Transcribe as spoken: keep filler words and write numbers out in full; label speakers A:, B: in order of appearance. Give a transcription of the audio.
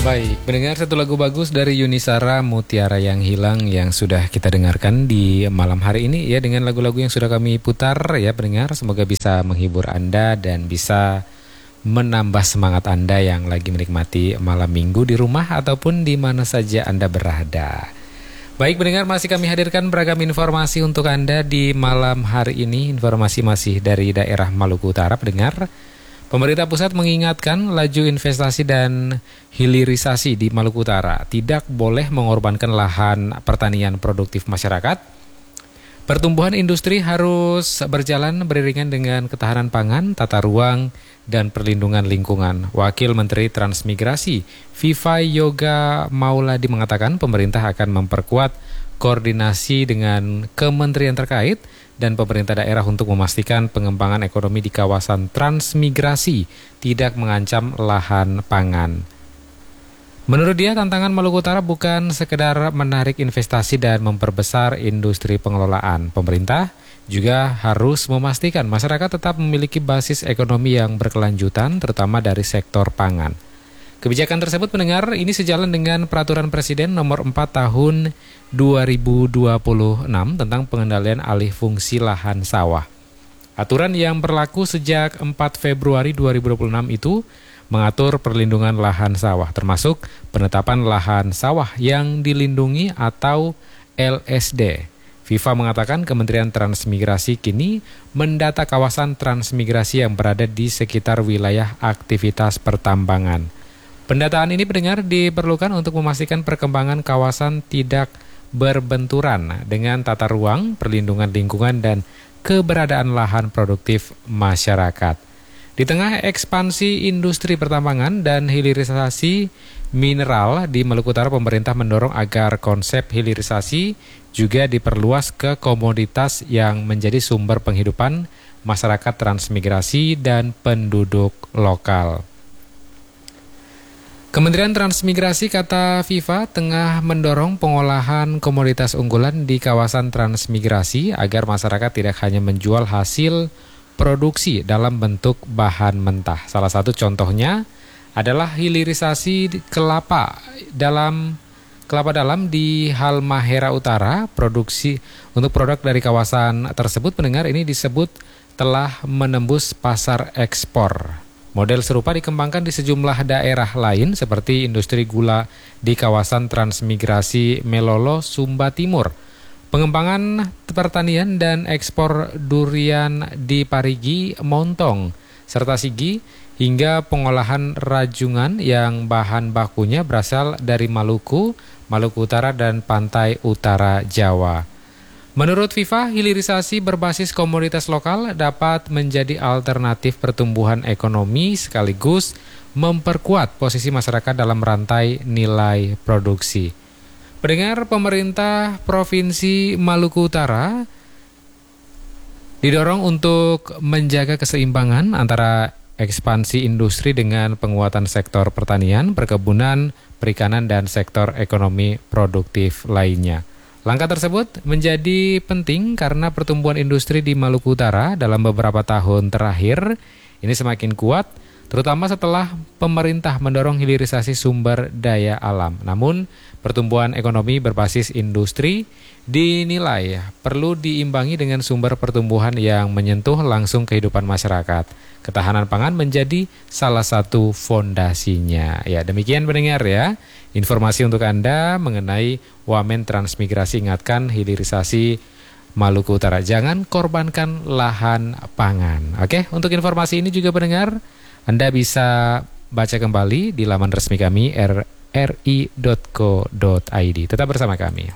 A: Baik, mendengar satu lagu bagus dari Yuni Shara, Mutiara yang Hilang, yang sudah kita dengarkan di malam hari ini ya, dengan lagu-lagu yang sudah kami putar ya pendengar. Semoga bisa menghibur Anda dan bisa menambah semangat Anda yang lagi menikmati malam minggu di rumah ataupun di mana saja Anda berada. Baik pendengar, masih kami hadirkan beragam informasi untuk Anda di malam hari ini. Informasi masih dari daerah Maluku Utara pendengar. Pemerintah pusat mengingatkan laju investasi dan hilirisasi di Maluku Utara tidak boleh mengorbankan lahan pertanian produktif masyarakat. Pertumbuhan industri harus berjalan beriringan dengan ketahanan pangan, tata ruang, dan perlindungan lingkungan. Wakil Menteri Transmigrasi Vivai Yoga Mauladi mengatakan pemerintah akan memperkuat koordinasi dengan kementerian terkait dan pemerintah daerah untuk memastikan pengembangan ekonomi di kawasan transmigrasi tidak mengancam lahan pangan. Menurut dia, tantangan Maluku Utara bukan sekedar menarik investasi dan memperbesar industri pengelolaan. Pemerintah juga harus memastikan masyarakat tetap memiliki basis ekonomi yang berkelanjutan, terutama dari sektor pangan. Kebijakan tersebut pendengar ini sejalan dengan Peraturan Presiden Nomor empat Tahun dua ribu dua puluh enam tentang pengendalian alih fungsi lahan sawah. Aturan yang berlaku sejak empat Februari dua ribu dua puluh enam itu mengatur perlindungan lahan sawah, termasuk penetapan lahan sawah yang dilindungi atau L S D. Viva mengatakan Kementerian Transmigrasi kini mendata kawasan transmigrasi yang berada di sekitar wilayah aktivitas pertambangan. Pendataan ini pendengar diperlukan untuk memastikan perkembangan kawasan tidak berbenturan dengan tata ruang, perlindungan lingkungan, dan keberadaan lahan produktif masyarakat. Di tengah ekspansi industri pertambangan dan hilirisasi mineral di Maluku Utara, pemerintah mendorong agar konsep hilirisasi juga diperluas ke komoditas yang menjadi sumber penghidupan masyarakat transmigrasi dan penduduk lokal. Kementerian Transmigrasi, kata Viva, tengah mendorong pengolahan komoditas unggulan di kawasan transmigrasi agar masyarakat tidak hanya menjual hasil produksi dalam bentuk bahan mentah. Salah satu contohnya adalah hilirisasi kelapa dalam kelapa dalam di Halmahera Utara. Produksi untuk produk dari kawasan tersebut pendengar ini disebut telah menembus pasar ekspor. Model serupa dikembangkan di sejumlah daerah lain seperti industri gula di kawasan transmigrasi Melolo, Sumba Timur. Pengembangan pertanian dan ekspor durian di Parigi, Montong, serta Sigi, hingga pengolahan rajungan yang bahan bakunya berasal dari Maluku, Maluku Utara, dan pantai utara Jawa. Menurut Viva, hilirisasi berbasis komoditas lokal dapat menjadi alternatif pertumbuhan ekonomi sekaligus memperkuat posisi masyarakat dalam rantai nilai produksi. Pendengar, pemerintah Provinsi Maluku Utara didorong untuk menjaga keseimbangan antara ekspansi industri dengan penguatan sektor pertanian, perkebunan, perikanan, dan sektor ekonomi produktif lainnya. Langkah tersebut menjadi penting karena pertumbuhan industri di Maluku Utara dalam beberapa tahun terakhir ini semakin kuat, terutama setelah pemerintah mendorong hilirisasi sumber daya alam. Namun, pertumbuhan ekonomi berbasis industri dinilai perlu diimbangi dengan sumber pertumbuhan yang menyentuh langsung kehidupan masyarakat. Ketahanan pangan menjadi salah satu fondasinya. Ya, demikian pendengar ya. Informasi untuk Anda mengenai Wamen Transmigrasi, ingatkan hilirisasi Maluku Utara. Jangan korbankan lahan pangan. Oke, untuk informasi ini juga pendengar, Anda bisa baca kembali di laman resmi kami r i dot co dot i d. Tetap bersama kami.